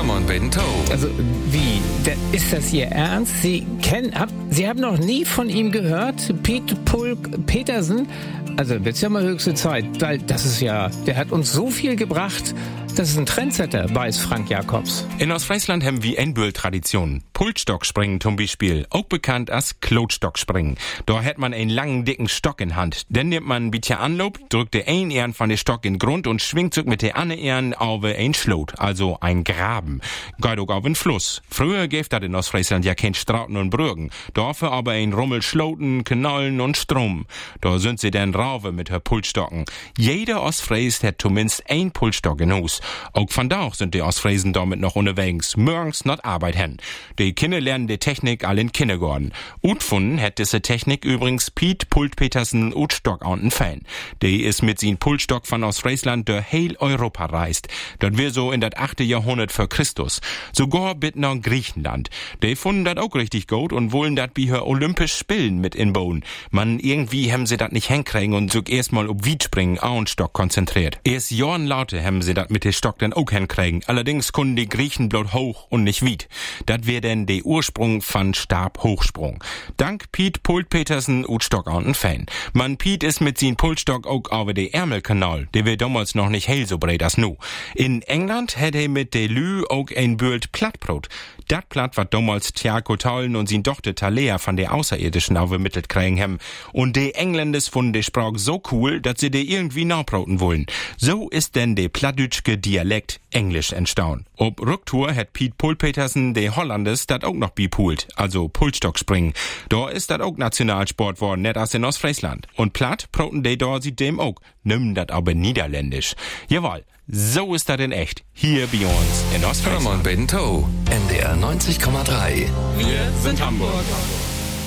Frömmern bei den Tau. Also, wie? Ist das Ihr Ernst? Sie haben noch nie von ihm gehört? Piet Pulk Petersen? Also, wird's ja mal höchste Zeit, weil der hat uns so viel gebracht. Das ist ein Trendsetter, weiß Frank Jacobs. In Ostfriesland haben wir Einbühl-Traditionen. Pultstockspringen zum Beispiel, auch bekannt als Klotstockspringen. Da hat man einen langen, dicken Stock in Hand. Dann nimmt man ein bisschen Anlauf, drückt der einen Ehren von der Stock in den Grund und schwingt sich mit der anderen Ehren auf ein Schlot, also ein Graben. Geht auch auf einen Fluss. Früher gäb das in Ostfriesland ja kein Strauten und Brücken. Dafür aber ein Rummel Schloten, Knollen und Strom. Da sind sie dann rauf mit her Pultstocken. Jeder Ostfries hat zumindest ein Pultstock in Hus. Auch von da sind die Ostfriesen damit noch unterwegs, morgens not Arbeit hen. Die Kinder lernen die Technik all in Kindergarten. Utfunden hat diese Technik übrigens Piet Pult Petersen Utstock an den Fan. Die ist mit sin Pultstock von Ostfriesland durch heil Europa reist. Das wir so in das 8. Jahrhundert vor Christus. Sogar bis nach Griechenland. Die funden das auch richtig gut und wollen dat wie her Olympisch Spielen mit inbauen. Man, irgendwie haben sie dat nicht hinkriegen und so erstmal ob Wiedspringen und Stock konzentriert. Erst Jahren lauter haben sie dat mit der Stock dann auch hinkriegen. Allerdings konnten die Griechen bloß hoch und nicht weit. Dat wär denn der Ursprung von Stabhochsprung. Dank Piet Pult Petersen Utstock an den Fan. Man Piet ist mit sin Pultstock auch über den Ärmelkanal, der wär damals noch nicht hell so breit als nu. In England hätte er mit de Lü auch ein Bühlt Plattbrot. Dat Platt wat damals Tiago Taulen und sin Tochter Talea von der Außerirdischen aufgemittelt kriegen haben. Und de Engländers fanden de Sprach so cool, dass sie de irgendwie nachbrauten wollen. So ist denn de plattdütschke Dialekt Englisch entstanden. Ob Rücktour hat Piet Pult Petersen de Hollanders dat auch noch bipult, also Pultstockspringen. Da ist dat auch Nationalsport worden, net als in Ostfriesland. Und platt brauten de da sie dem auch, nimmen dat aber niederländisch. Jawohl, so ist dat in echt. Hier bei uns in Ostfriesland. Frömmern bei den Tau. NDR 90,3. Wir sind Hamburg.